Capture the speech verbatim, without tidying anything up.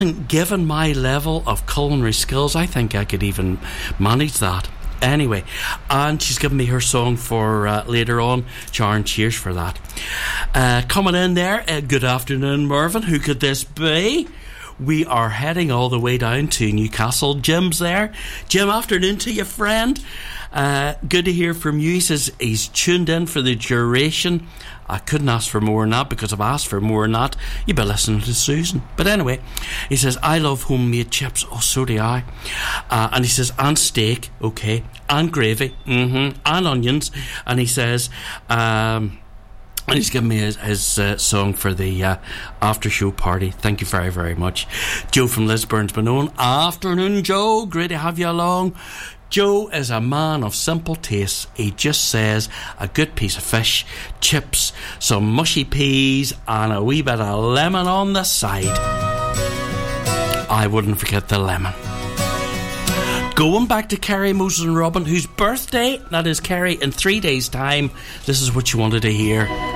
Given my level of culinary skills, I think I could even manage that. Anyway, and she's given me her song for uh, later on. Sharon, cheers for that. Uh, coming in there, uh, good afternoon, Mervyn. Who could this be? We are heading all the way down to Newcastle. Jim's there. Jim, afternoon to you, friend. Uh, good to hear from you. He says he's tuned in for the duration. I couldn't ask for more than that, because if I asked for more than that, you'd be listening to Susan. But anyway, he says, I love homemade chips. Oh, so do I. Uh, and he says, and steak, okay, and gravy, mm-hmm, and onions. And he says, um, and he's given me his, his uh, song for the uh, after show party. Thank you very, very much. Joe from Lisburn's been on. Afternoon, Joe. Great to have you along. Joe is a man of simple tastes. He just says a good piece of fish, chips, some mushy peas, and a wee bit of lemon on the side. I wouldn't forget the lemon. Going back to Kerry, Moses and Robin, whose birthday, that is Kerry, in three days' time. This is what you wanted to hear.